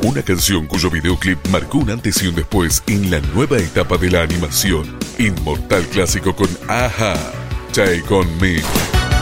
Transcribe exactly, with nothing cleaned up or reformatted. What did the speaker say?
Una canción cuyo videoclip marcó un antes y un después en la nueva etapa de la animación. Inmortal clásico con A H A, Take On Me.